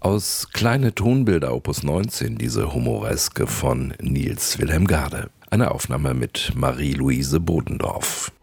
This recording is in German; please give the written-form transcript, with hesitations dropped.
Aus Kleine Tonbilder Opus 19, diese Humoreske von Niels Wilhelm Gade. Eine Aufnahme mit Marie-Louise Bodendorf.